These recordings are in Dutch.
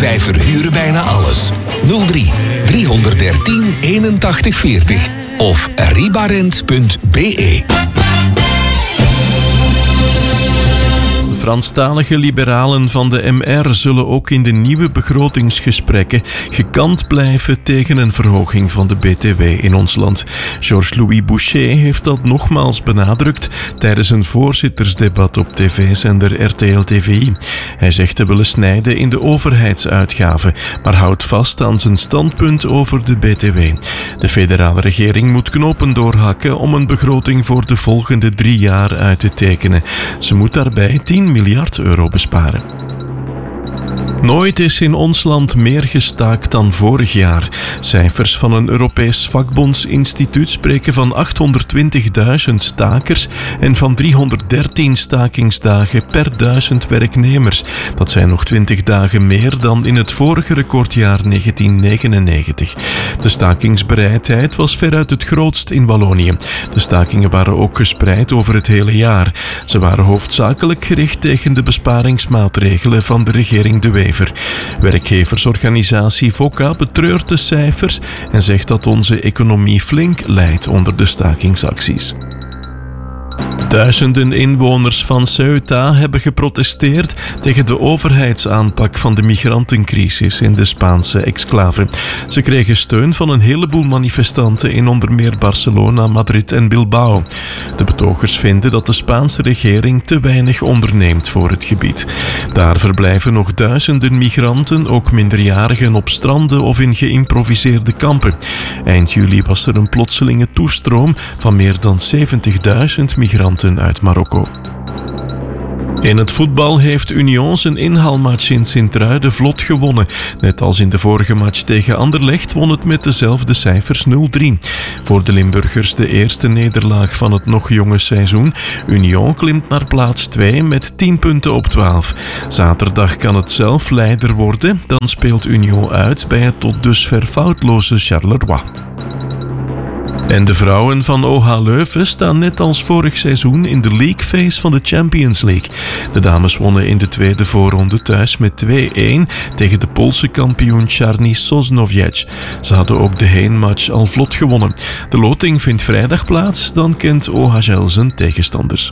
Wij verhuren bijna alles. 03 313 81 40 of ribarent.be. De Franstalige liberalen van de MR zullen ook in de nieuwe begrotingsgesprekken gekant blijven tegen een verhoging van de BTW in ons land. Georges-Louis Boucher heeft dat nogmaals benadrukt tijdens een voorzittersdebat op tv-zender RTL TVI. Hij zegt te willen snijden in de overheidsuitgaven, maar houdt vast aan zijn standpunt over de BTW. De federale regering moet knopen doorhakken om een begroting voor de volgende 3 jaar uit te tekenen. Ze moet daarbij 10 miljard euro besparen. Nooit is in ons land meer gestaakt dan vorig jaar. Cijfers van een Europees vakbondsinstituut spreken van 820.000 stakers en van 313 stakingsdagen per 1000 werknemers. Dat zijn nog 20 dagen meer dan in het vorige recordjaar 1999. De stakingsbereidheid was veruit het grootst in Wallonië. De stakingen waren ook gespreid over het hele jaar. Ze waren hoofdzakelijk gericht tegen de besparingsmaatregelen van de regering De Wever. Werkgeversorganisatie VOCA betreurt de cijfers en zegt dat onze economie flink lijdt onder de stakingsacties. Duizenden inwoners van Ceuta hebben geprotesteerd tegen de overheidsaanpak van de migrantencrisis in de Spaanse exclave. Ze kregen steun van een heleboel manifestanten in onder meer Barcelona, Madrid en Bilbao. De betogers vinden dat de Spaanse regering te weinig onderneemt voor het gebied. Daar verblijven nog duizenden migranten, ook minderjarigen, op stranden of in geïmproviseerde kampen. Eind juli was er een plotselinge toestroom van meer dan 70.000 migranten uit Marokko. In het voetbal heeft Union zijn inhaalmatch in Sint-Truiden vlot gewonnen. Net als in de vorige match tegen Anderlecht won het met dezelfde cijfers 0-3. Voor de Limburgers de eerste nederlaag van het nog jonge seizoen. Union klimt naar plaats 2 met 10 punten op 12. Zaterdag kan het zelf leider worden. Dan speelt Union uit bij het tot dusver foutloze Charleroi. En de vrouwen van OH Leuven staan net als vorig seizoen in de League Phase van de Champions League. De dames wonnen in de tweede voorronde thuis met 2-1 tegen de Poolse kampioen Czarny Sosnowiec. Ze hadden ook de heenmatch al vlot gewonnen. De loting vindt vrijdag plaats, dan kent OHL zijn tegenstanders.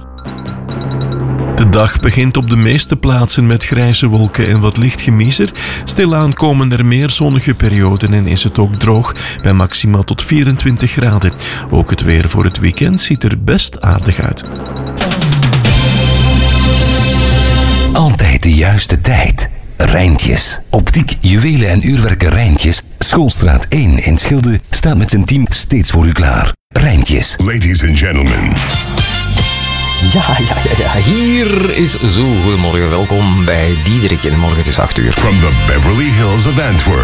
De dag begint op de meeste plaatsen met grijze wolken en wat licht gemiezer. Stilaan komen er meer zonnige perioden en is het ook droog, bij maxima tot 24 graden. Ook het weer voor het weekend ziet er best aardig uit. Altijd de juiste tijd. Rijntjes. Optiek, juwelen en uurwerken Rijntjes. Schoolstraat 1 in Schilde staat met zijn team steeds voor u klaar. Rijntjes. Ladies and gentlemen. Ja, hier is Zo. Goedemorgen, welkom bij Diederik. En morgen het is 8 uur. From the Beverly Hills of Antwerp.